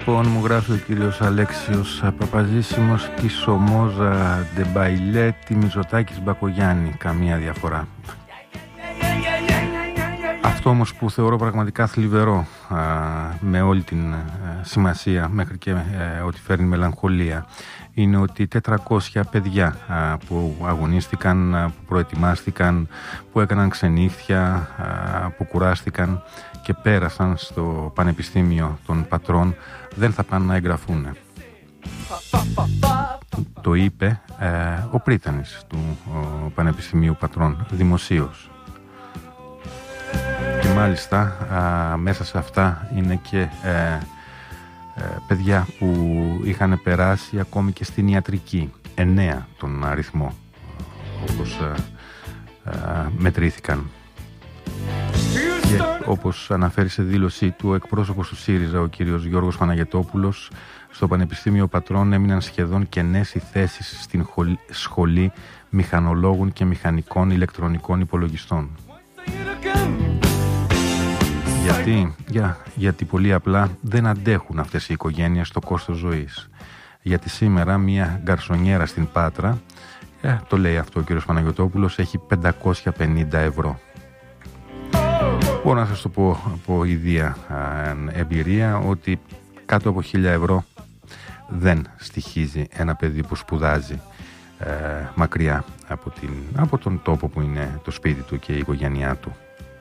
Λοιπόν, μου γράφει ο κύριος Αλέξιος Παπαζήσιμος τη Σομόζα Ντεμπαϊλέ τη Μητσοτάκης Μπακογιάννη. Καμία διαφορά. Αυτό όμως που θεωρώ πραγματικά θλιβερό, με όλη την σημασία μέχρι και ότι φέρνει μελαγχολία, είναι ότι 400 παιδιά που αγωνίστηκαν, που προετοιμάστηκαν, που έκαναν ξενύχτια, που κουράστηκαν και πέρασαν στο Πανεπιστήμιο των Πατρών δεν θα πάνε να εγγραφούν. Το είπε ο πρίτανης του Πανεπιστημίου Πατρών δημοσίως. Και μάλιστα μέσα σε αυτά είναι και παιδιά που είχαν περάσει ακόμη και στην ιατρική. 9 τον αριθμό, όπως μετρήθηκαν. Και όπως αναφέρει σε δήλωσή του ο εκπρόσωπος του ΣΥΡΙΖΑ, ο κύριος Γιώργος Παναγετόπουλος, στο Πανεπιστήμιο Πατρών έμειναν σχεδόν κενές οι θέσεις στην σχολή μηχανολόγων και μηχανικών ηλεκτρονικών υπολογιστών. Γιατί πολύ απλά δεν αντέχουν αυτές οι οικογένειες το κόστος ζωής. Γιατί σήμερα μια γκαρσονιέρα στην Πάτρα, το λέει αυτό ο κύριος Παναγιωτόπουλος, έχει 550 ευρώ. Μπορώ να σας το πω από ιδία εμπειρία ότι κάτω από 1.000 ευρώ δεν στοιχίζει ένα παιδί που σπουδάζει μακριά από τον τόπο που είναι το σπίτι του και η οικογένειά του.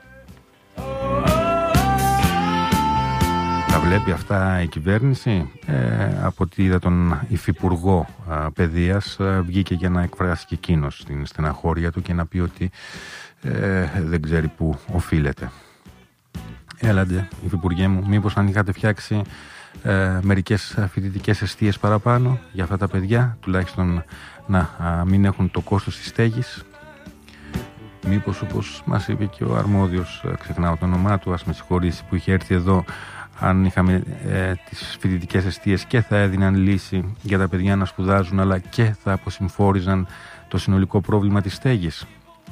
Τα βλέπει αυτά η κυβέρνηση. Από ό,τι είδα τον υφυπουργό παιδείας, βγήκε για να εκφράσει και εκείνος την στεναχώρια του και να πει ότι δεν ξέρει πού οφείλεται. Έλαντε, υφυπουργέ μου, μήπως αν είχατε φτιάξει μερικές φοιτητικές εστίες παραπάνω για αυτά τα παιδιά, τουλάχιστον να μην έχουν το κόστος της στέγης. Μήπως, όπως μας είπε και ο αρμόδιος, ξεχνάω το όνομά του, ας με συγχωρήσει, που είχε έρθει εδώ, αν είχαμε τις φοιτητικές εστίες και θα έδιναν λύση για τα παιδιά να σπουδάζουν, αλλά και θα αποσυμφόριζαν το συνολικό πρόβλημα της στέγης.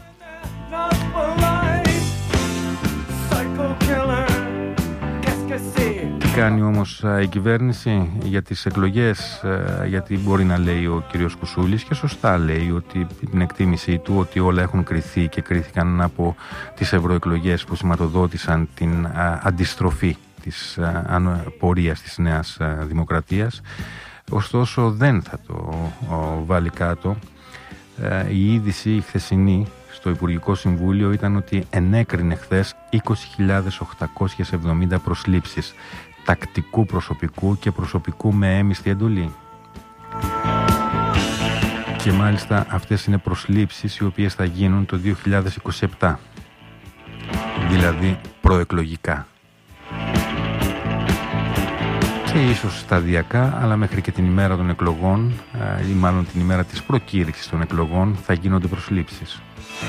Τι κάνει όμως η κυβέρνηση για τις εκλογές? Γιατί μπορεί να λέει ο κύριος Κουσούλης, και σωστά λέει, ότι την εκτίμησή του ότι όλα έχουν κριθεί και κρίθηκαν από τις ευρωεκλογές που σηματοδότησαν την αντιστροφή της πορείας της Νέας Δημοκρατίας. Ωστόσο δεν θα το βάλει κάτω. Η είδηση η χθεσινή στο Υπουργικό Συμβούλιο ήταν ότι ενέκρινε χθες 20.870 προσλήψεις τακτικού προσωπικού και προσωπικού με έμισθη εντολή. Και μάλιστα αυτές είναι προσλήψεις οι οποίες θα γίνουν το 2027, δηλαδή προεκλογικά. Και ίσως σταδιακά, αλλά μέχρι και την ημέρα των εκλογών, ή μάλλον την ημέρα της προκήρυξης των εκλογών, θα γίνονται προσλήψεις.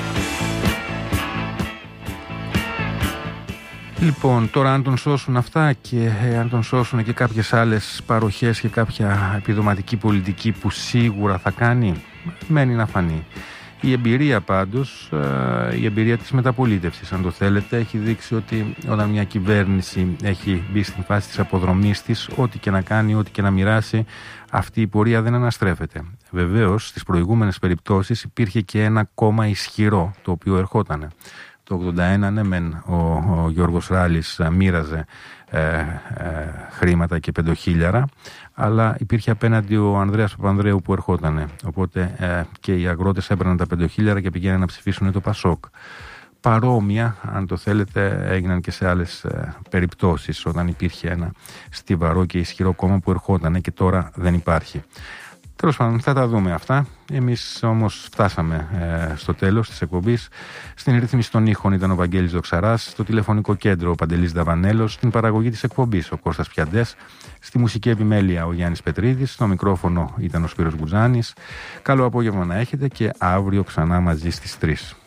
Λοιπόν, τώρα αν τον σώσουν αυτά και αν τον σώσουν και κάποιες άλλες παροχές και κάποια επιδοματική πολιτική που σίγουρα θα κάνει, μένει να φανεί. Η εμπειρία πάντως, η εμπειρία της μεταπολίτευσης, αν το θέλετε, έχει δείξει ότι όταν μια κυβέρνηση έχει μπει στην φάση της αποδρομής της, ό,τι και να κάνει, ό,τι και να μοιράσει, αυτή η πορεία δεν αναστρέφεται. Βεβαίως, στις προηγούμενες περιπτώσεις υπήρχε και ένα κόμμα ισχυρό, το οποίο ερχότανε. Το 81, ναι μεν, ο Γιώργος Ράλης μοίραζε χρήματα και 5.000, αλλά υπήρχε απέναντι ο Ανδρέας Παπανδρέου που ερχότανε. Οπότε και οι αγρότες έπαιρναν τα 5.000 και πηγαίναν να ψηφίσουν το Πασόκ. Παρόμοια, αν το θέλετε, έγιναν και σε άλλες περιπτώσεις, όταν υπήρχε ένα στιβαρό και ισχυρό κόμμα που ερχότανε και τώρα δεν υπάρχει. Τέλος πάντων, θα τα δούμε αυτά. Εμείς όμως φτάσαμε στο τέλος της εκπομπής. Στην ρύθμιση των ήχων ήταν ο Βαγγέλης Δοξαράς, στο τηλεφωνικό κέντρο ο Παντελής Δαβανέλος, στην παραγωγή της εκπομπής ο Κώστας Πιαντές, στη μουσική επιμέλεια ο Γιάννης Πετρίδης, στο μικρόφωνο ήταν ο Σπύρος Γκουζάνης. Καλό απόγευμα να έχετε και αύριο ξανά μαζί στις 3.